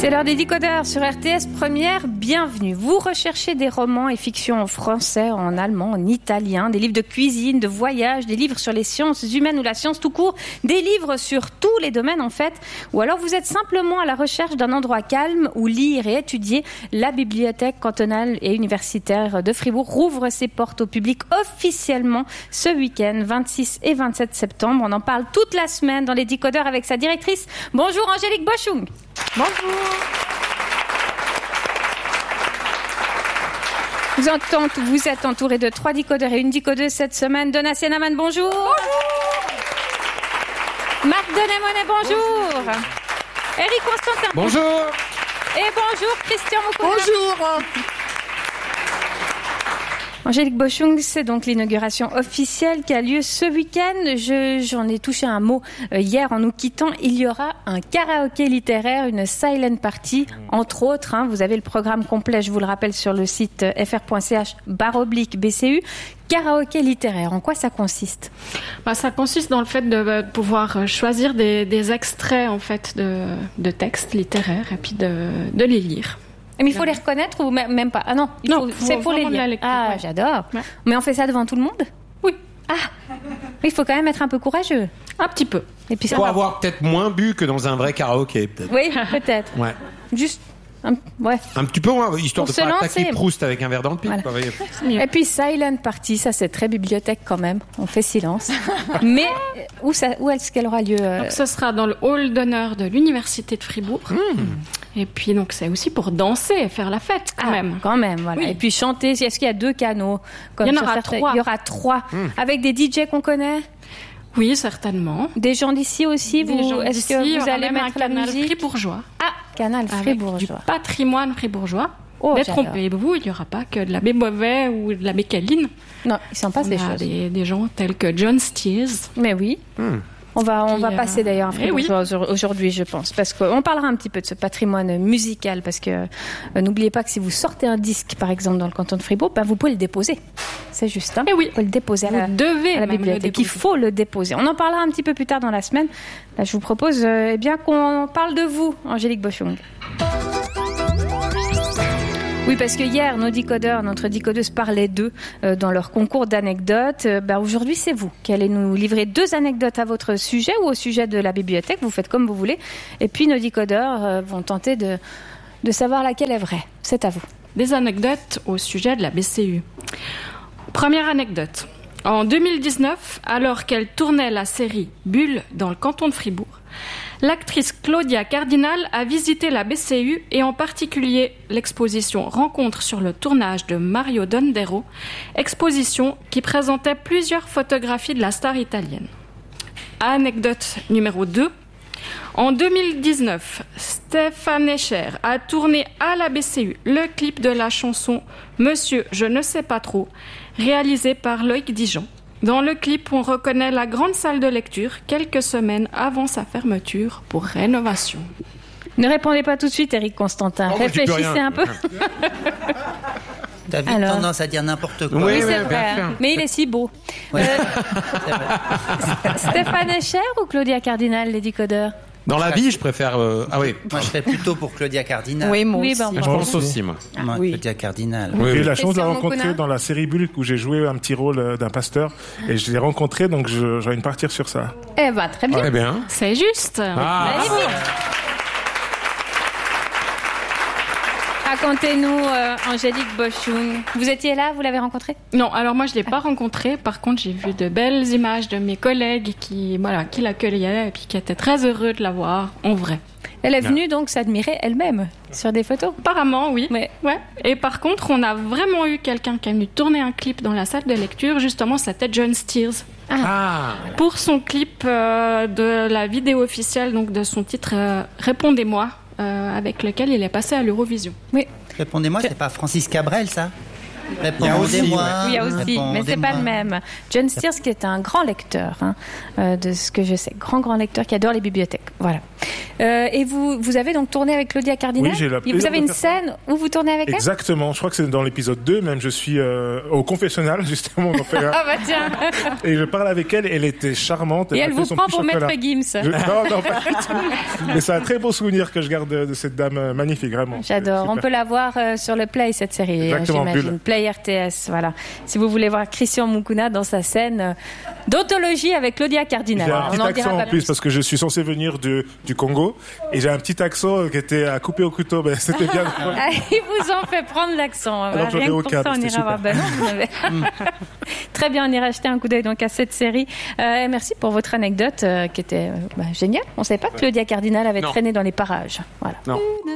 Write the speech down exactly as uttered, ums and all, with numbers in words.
C'est l'heure des décodeurs sur R T S Première. Bienvenue. Vous recherchez des romans et fictions en français, en allemand, en italien, des livres de cuisine, de voyage, des livres sur les sciences humaines ou la science tout court, des livres sur tous les domaines en fait. Ou alors vous êtes simplement à la recherche d'un endroit calme où lire et étudier. La bibliothèque cantonale et universitaire de Fribourg rouvre ses portes au public officiellement ce week-end, vingt-six et vingt-sept septembre. On en parle toute la semaine dans les décodeurs avec sa directrice. Bonjour Angélique Boschung. Bonjour. Vous, entend, vous êtes entouré de trois décodeurs et une décodeuse cette semaine. Donna Sienaman, bonjour. Bonjour. Marc Denemonet, bonjour. bonjour. Eric Constantin. Bonjour. Et bonjour Christian Moukouda. Bonjour. Angélique Boschung, c'est donc l'inauguration officielle qui a lieu ce week-end. Je, j'en ai touché un mot hier en nous quittant. Il y aura un karaoké littéraire, une silent party, entre autres. Hein, vous avez le programme complet, je vous le rappelle, sur le site f r point c h barre oblique b c u. Karaoké littéraire, en quoi ça consiste ? Bah, ça consiste dans le fait de, de pouvoir choisir des, des extraits en fait, de, de textes littéraires et puis de, de les lire. Mais il faut les reconnaître ou même pas ? Ah non, il non faut, c'est pour les lire. Lecture, ah, ouais. J'adore. Ouais. Mais on fait ça devant tout le monde ? Oui. Ah, il faut quand même être un peu courageux. Un petit peu. Et puis ça pour va... avoir peut-être moins bu que dans un vrai karaoké, peut-être. Oui, peut-être. Ouais. Juste... Un, ouais. un petit peu moins, histoire pour de ne pas lancer. attaquer Proust avec un verre dans le pied. Voilà. Et puis silent party, ça c'est très bibliothèque quand même. On fait silence. Mais où, ça, où est-ce qu'elle aura lieu euh... donc, ce sera dans le hall d'honneur de l'université de Fribourg. Mmh. Et puis donc c'est aussi pour danser et faire la fête quand ah, même. Quand même, voilà. Oui. Et puis chanter. Est-ce qu'il y a deux canaux comme Il y en aura certains... trois. Il y aura trois. Mmh. Avec des D J qu'on connaît. Oui, certainement. Des gens d'ici aussi. Des vous, gens est-ce d'ici, que vous allez mettre un la canal musique fribourgeois. Ah, canal fribourgeois. Avec du patrimoine fribourgeois. Oh, détrompez-vous, il n'y aura pas que de l'abbé Beauvais ou de l'abbé Caline. Non, ils s'en passent des choses. Des, des gens tels que John Steers. Mais oui. Hmm. On va, on va euh... passer d'ailleurs un fribourgeois oui. aujourd'hui, je pense, parce qu'on parlera un petit peu de ce patrimoine musical, parce que euh, n'oubliez pas que si vous sortez un disque, par exemple, dans le canton de Fribourg, ben, vous pouvez le déposer. C'est juste, hein. Et oui. Vous pouvez le déposer vous à la, devez à la bibliothèque. Il faut le déposer. On en parlera un petit peu plus tard dans la semaine. Là, je vous propose euh, eh bien qu'on parle de vous, Angélique Boschung. Oui, parce que hier, nos décodeurs, notre décodeuse parlait d'eux euh, dans leur concours d'anecdotes. Euh, bah, aujourd'hui, c'est vous qui allez nous livrer deux anecdotes à votre sujet ou au sujet de la bibliothèque. Vous faites comme vous voulez. Et puis, nos décodeurs euh, vont tenter de, de savoir laquelle est vraie. C'est à vous. Des anecdotes au sujet de la B C U. Première anecdote. En deux mille dix-neuf, alors qu'elle tournait la série Bulle dans le canton de Fribourg, l'actrice Claudia Cardinal a visité la B C U et en particulier l'exposition Rencontre sur le tournage de Mario Dondero, exposition qui présentait plusieurs photographies de la star italienne. Anecdote numéro deux. En deux mille dix-neuf, Stéphane Escher a tourné à la B C U le clip de la chanson Monsieur, je ne sais pas trop, réalisé par Loïc Dijon. Dans le clip, on reconnaît la grande salle de lecture quelques semaines avant sa fermeture pour rénovation. Ne répondez pas tout de suite, Eric Constantin. Oh, réfléchissez un peu. T'as vite Alors... tendance à dire n'importe quoi. Oui, oui c'est vrai. Mais il est si beau. Ouais. Euh... Stéphane Escher ou Claudia Cardinal, les décodeurs ? Dans la vie, je préfère... Euh... Ah oui. Moi, je serais plutôt pour Claudia Cardinal. Oui, moi aussi. Oui, bah, je pense aussi, moi. moi oui. Claudia Cardinal. Oui, j'ai eu la chance de la rencontrer dans la série Bulle où j'ai joué un petit rôle d'un pasteur. Et je l'ai rencontrée, donc je, je vais partir sur ça. Eh ben, très bien. Très bien. C'est juste. Ah. Magnifique. Racontez-nous, euh, Angélique Boschung. Vous étiez là, vous l'avez rencontrée ? Non, alors moi je ne l'ai pas rencontrée. Par contre, j'ai vu de belles images de mes collègues qui, voilà, qui l'accueillaient et puis qui étaient très heureux de la voir en vrai. Elle est venue donc s'admirer elle-même sur des photos ? Apparemment, oui. Mais... Ouais. Et par contre, on a vraiment eu quelqu'un qui est venu tourner un clip dans la salle de lecture. Justement, c'était John Steers. Ah. ah. Pour son clip euh, de la vidéo officielle, donc de son titre euh, Répondez-moi. Euh, avec lequel il est passé à l'Eurovision. Oui. Répondez-moi, c'est pas Francis Cabrel, ça ? Répondez-moi. Il y a aussi, mais c'est pas le même. John Steers, qui est un grand lecteur, hein, euh, de ce que je sais, grand grand lecteur qui adore les bibliothèques. Voilà. Euh, et vous, vous avez donc tourné avec Claudia Cardinal. Oui, j'ai la et vous avez une scène où vous tournez avec elle. Exactement. Je crois que c'est dans l'épisode deux, même. Je suis euh, au confessionnal justement. On fait, ah bah tiens. Et je parle avec elle. Elle était charmante. Elle et elle vous prend pour Maître Gims. Je... Non, non, pas du tout. Mais c'est un très beau souvenir que je garde de, de cette dame magnifique, vraiment. J'adore. On peut la voir euh, sur le Play, cette série. Exactement, j'imagine. Bulle. Play R T S. Voilà. Si vous voulez voir Christian Moukouna dans sa scène euh, d'anthologie avec Claudia Cardinal. J'ai un on petit en accent dira en pas plus plus parce que je suis censé venir du, du Congo et j'ai un petit accent qui était à couper au couteau. Ben, c'était bien. Ah, il vous en fait prendre l'accent. Alors, Rien que pour ça, on ira voir. Ben non, vous avez... Très bien, on ira jeter un coup d'œil donc à cette série. Euh, merci pour votre anecdote euh, qui était euh, bah, géniale. On ne savait pas que Claudia Cardinal avait non. traîné dans les parages. Voilà. Non.